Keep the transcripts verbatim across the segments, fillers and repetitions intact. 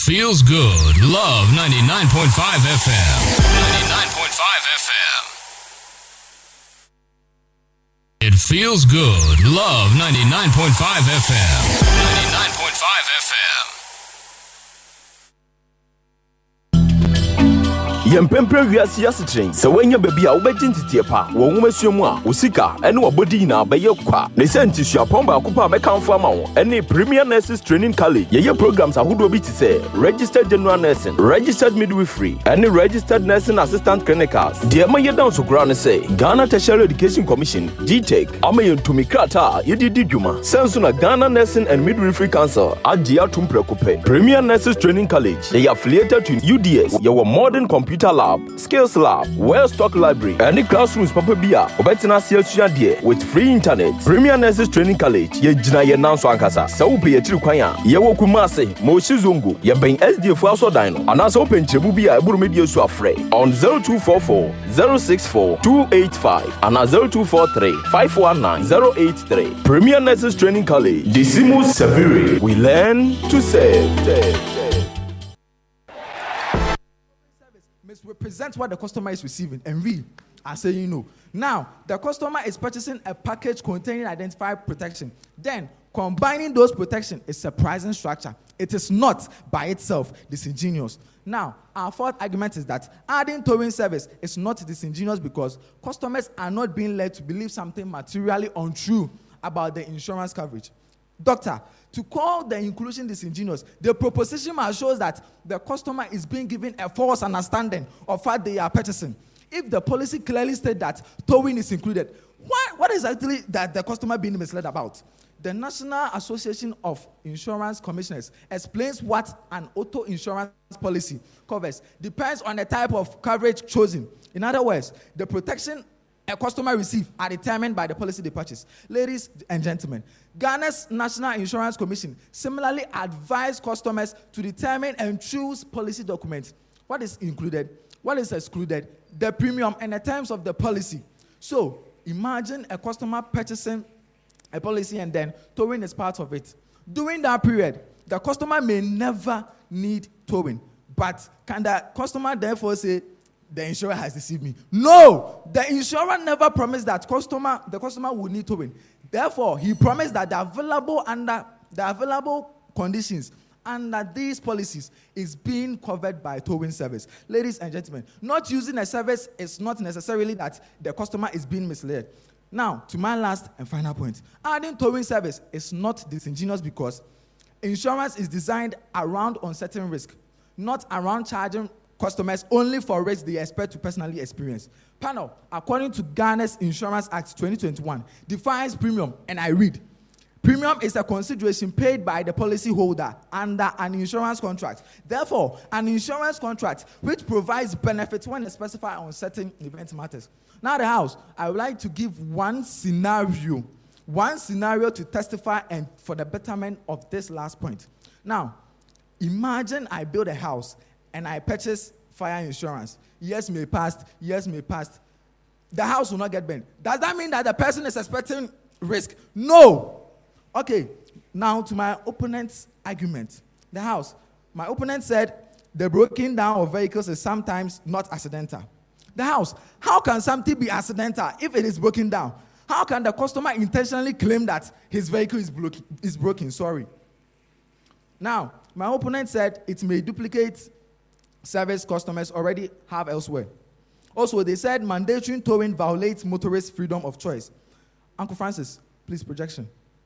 feels good. Love ninety-nine point five F M. ninety-nine point five F M. It feels good. Love ninety-nine point five F M. ninety-nine point five F M. Yempempre wiase yasetren se wanya baby a wobegye ntitiye pa wo nwomasuamu a osika ene wobodi na beye kwa ne sentisua pomba akopa mekanfo ama wo ene Premier Nurses Training College yeye programs ahodo bi ti se registered general nursing, registered midwifery ene registered nursing assistant clinicals de maye down so kra ne se Ghana Tertiary Education Commission G TEC ama yentumi krata yedidi dwuma senso na Ghana Nursing and Midwifery Council agye atumprekope. Premier Nurses Training College they are affiliated to U D S your modern computer lab, skills lab, well-stocked library, and the classrooms papa bia obetina siasua de with free internet. Premier Nurses Training College ye gina ye nanso ankasa sa wo pe ye tiri kwan a ye wo kumase mo shizongo ye ben S D F aso dan no anasa open chebu bia eburu medie su afre on zero two four four zero six four two eight five and zero two four three five one nine zero eight three. Premier Nurses Training College, Decimus Severi, we learn to serve. Represent what the customer is receiving and we are saying no. Now, the customer is purchasing a package containing identified protection. Then, combining those protection is surprising structure. It is not by itself disingenuous. Now, our fourth argument is that adding towing service is not disingenuous because customers are not being led to believe something materially untrue about the insurance coverage. Doctor, to call the inclusion disingenuous, the proposition shows that the customer is being given a false understanding of what they are purchasing. If the policy clearly states that towing is included, what, what is actually that the customer being misled about? The National Association of Insurance Commissioners explains what an auto insurance policy covers. Depends on the type of coverage chosen. In other words, the protection a customer receives are determined by the policy they purchase. Ladies and gentlemen, Ghana's National Insurance Commission similarly advised customers to determine and choose policy documents. What is included, what is excluded, the premium, and the terms of the policy. So, imagine a customer purchasing a policy and then towing is part of it. During that period, the customer may never need towing. But can the customer therefore say, the insurer has deceived me? No, the insurer never promised that customer the customer will need towing. Therefore, he promised that the available under the available conditions under these policies is being covered by towing service. Ladies and gentlemen, not using a service is not necessarily that the customer is being misled. Now, to my last and final point, adding towing service is not disingenuous because insurance is designed around uncertain risk, not around charging customers only for risks they expect to personally experience. Panel, according to Ghana's Insurance Act twenty twenty-one, defines premium, and I read, premium is a consideration paid by the policyholder under an insurance contract. Therefore, an insurance contract which provides benefits when specified on certain event matters. Now, the House, I would like to give one scenario, one scenario to testify and for the betterment of this last point. Now, imagine I build a house and I purchase fire insurance. Years may pass, years may pass. The house will not get burned. Does that mean that the person is expecting risk? No. Okay, now to my opponent's argument. The house. My opponent said the breaking down of vehicles is sometimes not accidental. The house. How can something be accidental if it is broken down? How can the customer intentionally claim that his vehicle is, blo- is broken? Sorry. Now, my opponent said it may duplicate service customers already have elsewhere. Also, they said mandatory towing violates motorists' freedom of choice. Uncle Francis, please, projection.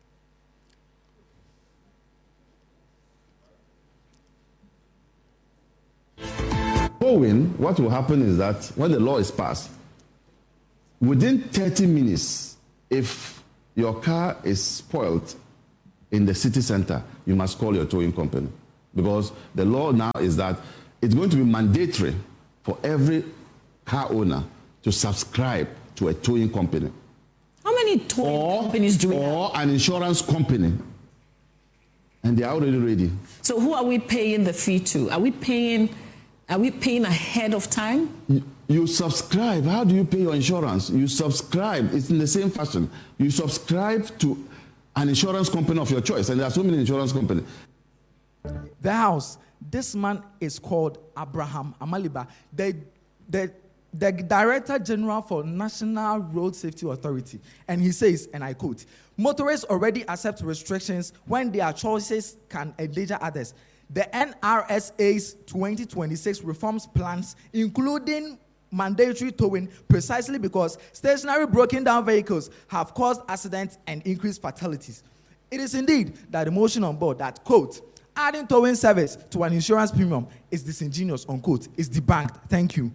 Towing, what will happen is that when the law is passed, within thirty minutes, if your car is spoiled in the city center, you must call your towing company. Because the law now is that it's going to be mandatory for every car owner to subscribe to a towing company. How many towing or, companies do we have? Or an insurance company. And they are already ready. So who are we paying the fee to? Are we paying, are we paying ahead of time? You, you subscribe. How do you pay your insurance? You subscribe. It's in the same fashion. You subscribe to an insurance company of your choice. And there are so many insurance companies. The house. This man is called Abraham Amaliba, the, the, the Director General for National Road Safety Authority. And he says, and I quote, motorists already accept restrictions when their choices can endanger others. The N R S A's twenty twenty-six reforms plans, including mandatory towing, precisely because stationary broken down vehicles have caused accidents and increased fatalities. It is indeed that the motion on board that, quote, adding towing service to an insurance premium is disingenuous, unquote, is debunked. Thank you.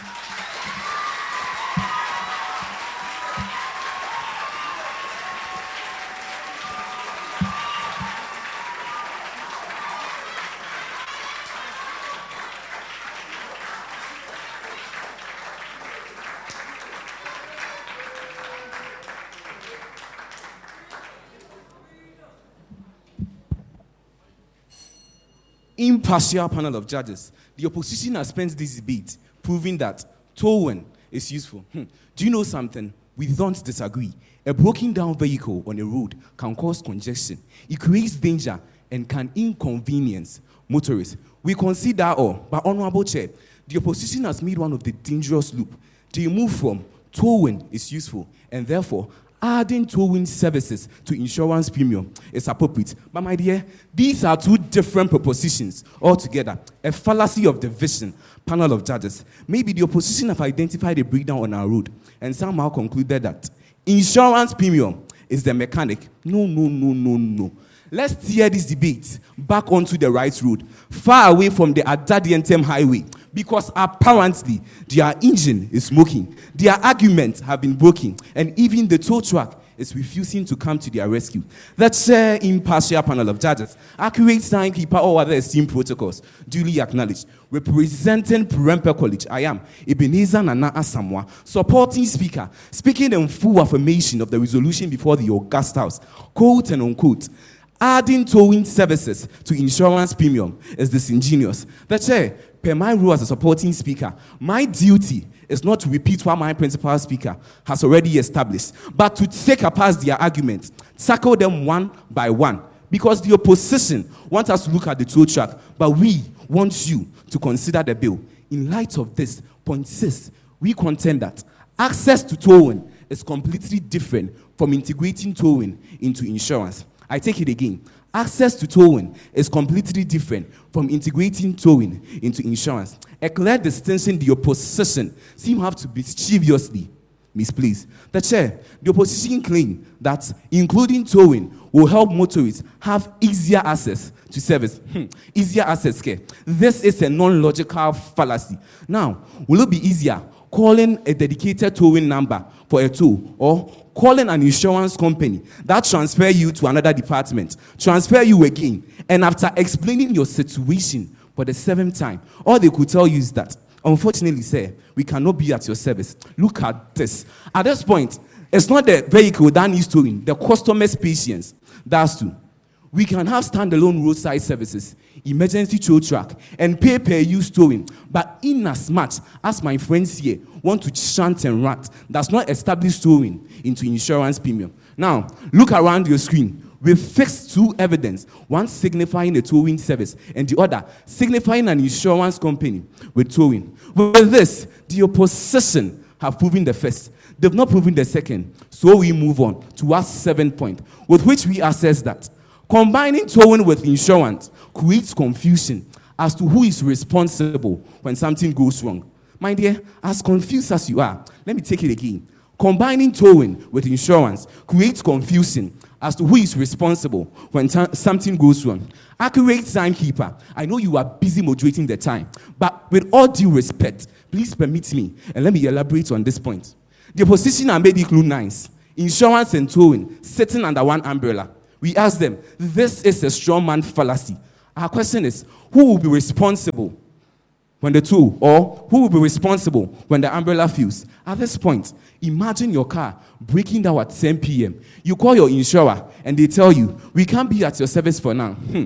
Impartial panel of judges. The opposition has spent this debate proving that towing is useful. Hmm. Do you know something? We don't disagree. A broken down vehicle on a road can cause congestion. It creates danger and can inconvenience motorists. We concede that all, but Honorable Chair, the opposition has made one of the dangerous loop. They move from towing is useful and therefore adding towing services to insurance premium is appropriate. But my dear, these are two different propositions altogether. A fallacy of division. Panel of judges. Maybe the opposition have identified a breakdown on our road and somehow concluded that insurance premium is the mechanic. No, no, no, no, no. Let's steer this debate back onto the right road, far away from the Adadientem highway, because apparently their engine is smoking. Their arguments have been broken, and even the tow truck is refusing to come to their rescue. That's an uh, impartial panel of judges, accurate timekeeper, or other esteemed protocols, duly acknowledged. Representing Prempeh College, I am Ebenezer Nana Asamoah, supporting speaker, speaking in full affirmation of the resolution before the August House, quote and unquote. Adding towing services to insurance premium is disingenuous. The chair, per my role as a supporting speaker, my duty is not to repeat what my principal speaker has already established, but to take apart their arguments, tackle them one by one. Because the opposition wants us to look at the tow truck, but we want you to consider the bill. In light of this, point six, we contend that access to towing is completely different from integrating towing into insurance. I take it again. Access to towing is completely different from integrating towing into insurance. A clear distinction the opposition seem have to mischievously misplaced. The chair, the opposition claim that including towing will help motorists have easier access to service. Hmm. Easier access care. This is a non-logical fallacy. Now, will it be easier calling a dedicated towing number for a tow or calling an insurance company that transfer you to another department, transfer you again, and after explaining your situation for the seventh time, all they could tell you is that, unfortunately, sir, we cannot be at your service. Look at this. At this point, it's not the vehicle that needs towing, the customer's patience. That's true. We can have standalone roadside services, emergency tow truck, and pay-per-use towing. But in as much as my friends here want to chant and rant, that's not established towing into insurance premium. Now, look around your screen. We've fixed two evidence, one signifying a towing service, and the other signifying an insurance company with towing. With this, the opposition have proven the first. They've not proven the second. So we move on to our seventh point, with which we assess that combining towing with insurance creates confusion as to who is responsible when something goes wrong. My dear, as confused as you are, let me take it again. Combining towing with insurance creates confusion as to who is responsible when t- something goes wrong. Accurate timekeeper, I know you are busy moderating the time, but with all due respect, please permit me and let me elaborate on this point. The opposition are made it look nice. Insurance and towing sitting under one umbrella. We ask them, this is a strong man fallacy. Our question is, who will be responsible when the tow, or who will be responsible when the umbrella fails? At this point, imagine your car breaking down at ten p.m. You call your insurer and they tell you, we can't be at your service for now. Hmm.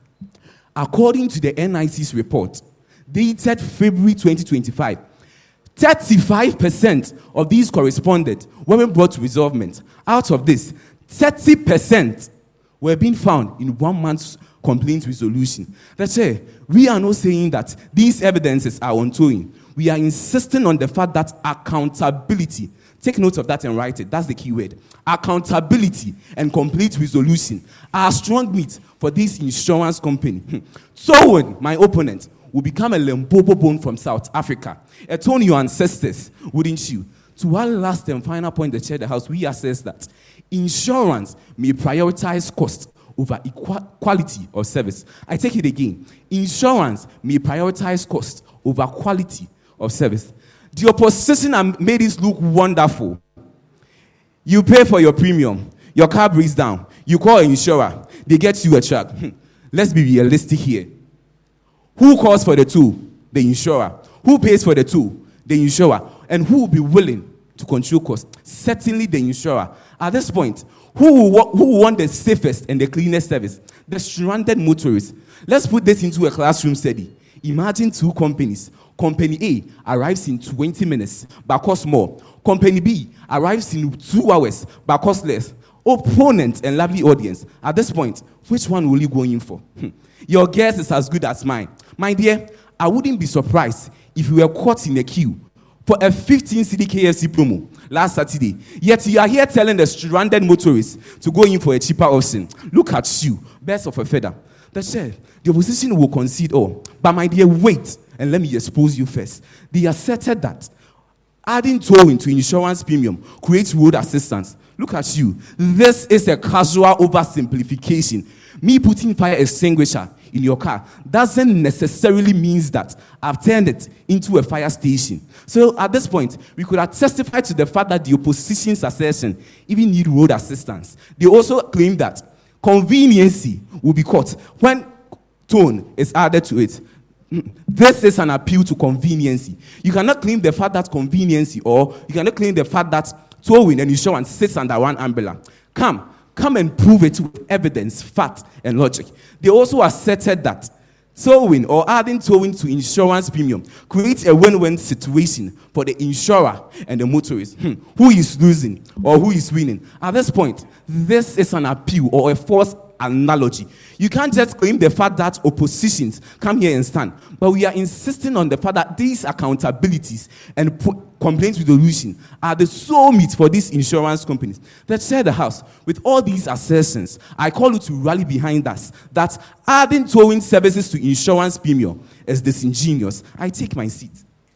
According to the N I C's report, dated February twenty twenty-five, thirty-five percent of these corresponded weren't brought to resolvement. Out of this, thirty percent were being found in one month's complaint resolution. That's it. We are not saying that these evidences are ongoing. We are insisting on the fact that accountability, take note of that and write it, that's the key word. Accountability and complete resolution are strong meat for this insurance company. So when my opponent will become a Limpopo bone from South Africa, atone your ancestors, wouldn't you? To one last and final point, the chair of the house, we assess that insurance may prioritize cost over equa- quality of service. I take it again. Insurance may prioritize cost over quality of service. The opposition have made this look wonderful. You pay for your premium, your car breaks down, you call an insurer, they get you a truck. Let's be realistic here. Who calls for the tool? The insurer. Who pays for the tool? The insurer. And who will be willing to control costs? Certainly the insurer. At this point, who will, who will want the safest and the cleanest service? The stranded motorists. Let's put this into a classroom study. Imagine two companies. Company A arrives in twenty minutes, but costs more. Company B arrives in two hours, but costs less. Opponent and lovely audience. At this point, which one will you go in for? Your guess is as good as mine. My dear, I wouldn't be surprised if you were caught in a queue for a fifteen C D K F C promo last Saturday. Yet you are here telling the stranded motorists to go in for a cheaper option. Look at you, birds of a feather. The chair, the opposition will concede all. But my dear, wait, and let me expose you first. They asserted that adding towing to insurance premium creates road assistance. Look at you. This is a casual oversimplification. Me putting fire extinguisher in your car doesn't necessarily mean that I've turned it into a fire station. So at this point, we could have testified to the fact that the opposition's assertion even need road assistance. They also claim that conveniency will be caught when tone is added to it. This is an appeal to conveniency. You cannot claim the fact that conveniency, or you cannot claim the fact that towing and insurance sits under one umbrella. Come, come and prove it with evidence, fact, and logic. They also asserted that towing or adding towing to insurance premium creates a win-win situation for the insurer and the motorist. Hmm. Who is losing or who is winning? At this point, this is an appeal or a false analogy. You can't just claim the fact that oppositions come here and stand, but we are insisting on the fact that these accountabilities and po- complaint resolution are the sole meat for these insurance companies. Let's share the house. With all these assertions, I call you to rally behind us that adding towing services to insurance premium is disingenuous. I take my seat.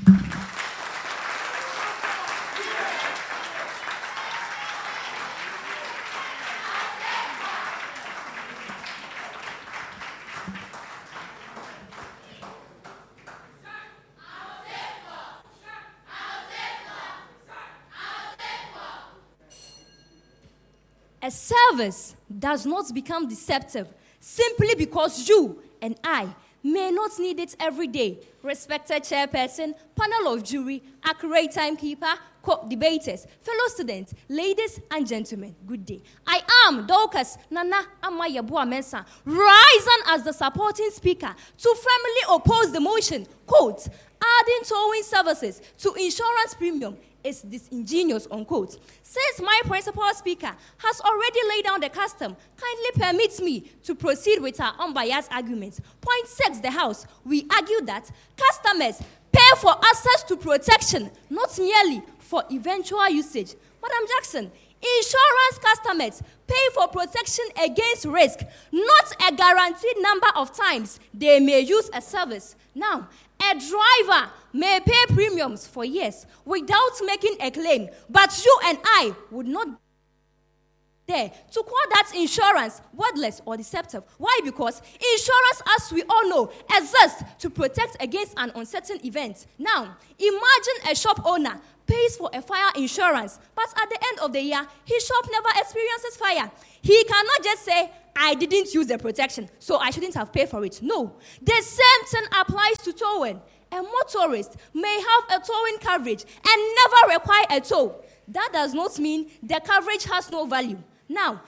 A service does not become deceptive simply because you and I may not need it every day. Respected chairperson, panel of jury, accurate timekeeper, co-debaters, fellow students, ladies and gentlemen, good day. I am Dorcas Nana Amayabua Mensah, rising as the supporting speaker to firmly oppose the motion, quote, adding towing services to insurance premium is disingenuous, unquote. Since my principal speaker has already laid down the custom, kindly permit me to proceed with our unbiased arguments. Point six, the House. We argue that customers pay for access to protection, not merely for eventual usage. Madam Jackson, insurance customers pay for protection against risk, not a guaranteed number of times they may use a service. Now, a driver may pay premiums for years without making a claim, but you and I would not dare to call that insurance wordless or deceptive. Why? Because insurance, as we all know, exists to protect against an uncertain event. Now, imagine a shop owner pays for a fire insurance, but at the end of the year, his shop never experiences fire. He cannot just say, I didn't use the protection, so I shouldn't have paid for it. No. The same thing applies to towing. A motorist may have a towing coverage and never require a tow. That does not mean the coverage has no value. Now,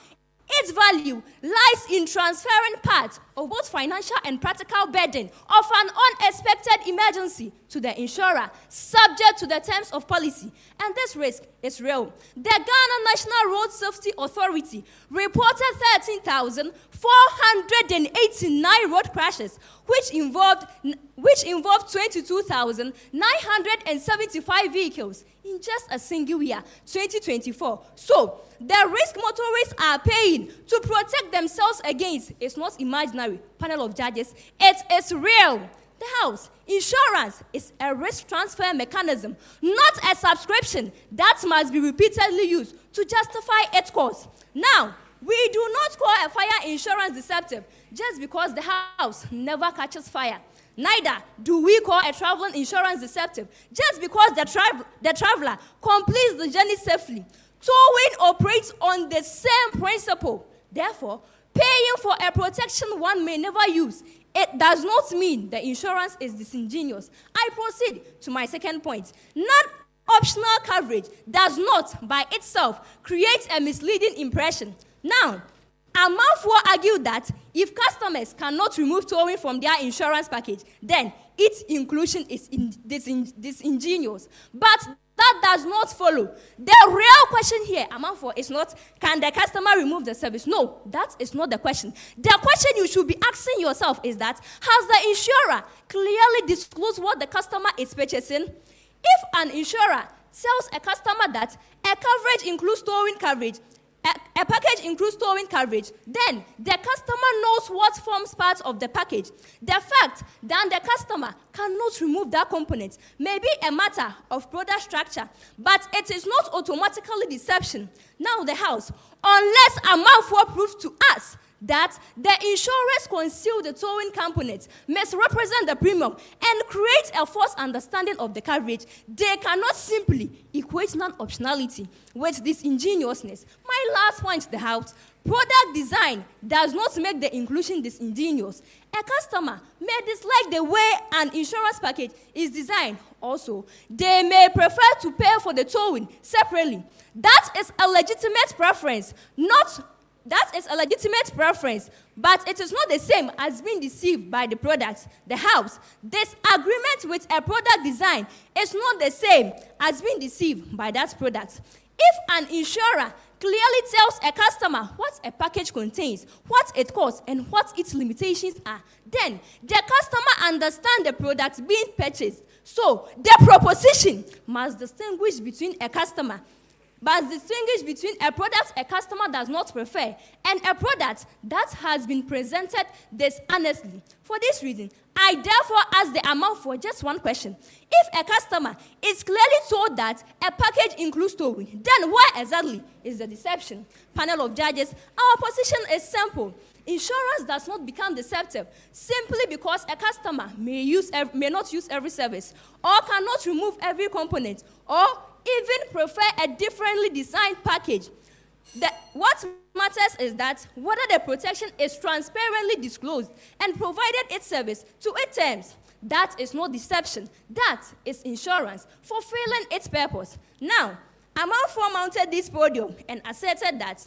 Its value lies in transferring part of both financial and practical burden of an unexpected emergency to the insurer, subject to the terms of policy. And this risk is real. The Ghana National Road Safety Authority reported thirteen thousand four hundred eighty-nine road crashes, which involved which involved twenty-two thousand nine hundred seventy-five vehicles in just a single year, twenty twenty-four. So, the risk motorists are paying to protect themselves against is not imaginary. Panel of judges, it is real. The house insurance is a risk transfer mechanism, not a subscription that must be repeatedly used to justify its cost. Now, we do not call a fire insurance deceptive just because the house never catches fire. Neither do we call a traveling insurance deceptive just because the, tra- the traveler completes the journey safely. Towing operates on the same principle. Therefore, paying for a protection one may never use, it does not mean the insurance is disingenuous. I proceed to my second point. Non-optional coverage does not, by itself, create a misleading impression. Now, Amanfoɔ argued that if customers cannot remove towing from their insurance package, then its inclusion is in, disin, disingenuous. But that does not follow. The real question here, Amanfoɔ, is not, can the customer remove the service? No, that is not the question. The question you should be asking yourself is that, has the insurer clearly disclosed what the customer is purchasing? If an insurer tells a customer that a coverage includes towing coverage, A, a package includes towing coverage, then the customer knows what forms part of the package. The fact that the customer cannot remove that component may be a matter of product structure, but it is not automatically deception. Now the house, unless Amanfoɔ proves to us that the insurers conceal the towing components, misrepresent the premium, and create a false understanding of the coverage, they cannot simply equate non-optionality with disingenuousness. My last point, the house, product design does not make the inclusion disingenuous. A customer may dislike the way an insurance package is designed. Also, they may prefer to pay for the towing separately. That is a legitimate preference, not That is a legitimate preference, but it is not the same as being deceived by the product, the house. This agreement with a product design is not the same as being deceived by that product. If an insurer clearly tells a customer what a package contains, what it costs, and what its limitations are, then the customer understands the product being purchased. So the proposition must distinguish between a customer But distinguish between a product a customer does not prefer and a product that has been presented dishonestly. For this reason, I therefore ask the Amanfoɔ just one question. If a customer is clearly told that a package includes towing, then why exactly is the deception? Panel of judges, our position is simple. Insurance does not become deceptive simply because a customer may, use, may not use every service or cannot remove every component or even prefer a differently designed package. The, what matters is that whether the protection is transparently disclosed and provided its service to its terms. That is not deception. That is insurance fulfilling its purpose. Now, Amanfoɔ mounted this podium and asserted that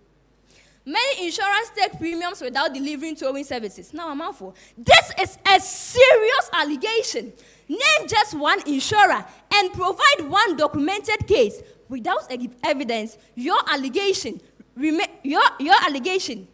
many insurance take premiums without delivering towing services. Now, Amanfoɔ, this is a serious allegation. Name just one insurer and provide one documented case. Without evidence, your allegation, rema- your, your allegation,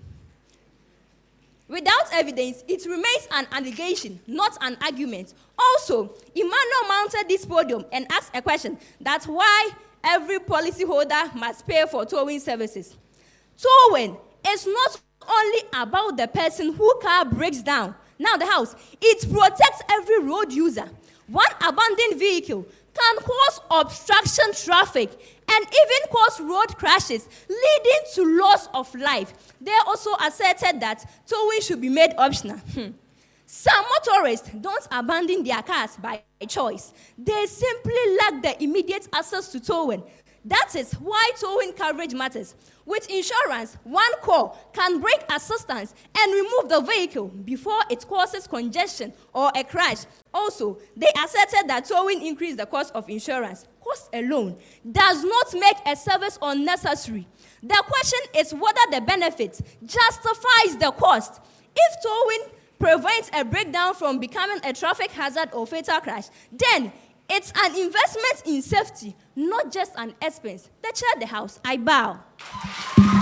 without evidence, it remains an allegation, not an argument. Also, Emmanuel mounted this podium and asked a question, that's why every policyholder must pay for towing services. Towing is not only about the person whose car breaks down. Now the house, it protects every road user. One abandoned vehicle can cause obstruction traffic and even cause road crashes, leading to loss of life. They also asserted that towing should be made optional. Hmm. Some motorists don't abandon their cars by choice. They simply lack the immediate access to towing. That is why towing coverage matters. With insurance, one call can break assistance and remove the vehicle before it causes congestion or a crash. Also, they asserted that towing increased the cost of insurance. Cost alone does not make a service unnecessary. The question is whether the benefit justifies the cost. If towing prevents a breakdown from becoming a traffic hazard or fatal crash, then it's an investment in safety, not just an expense. The chair, the house, I bow.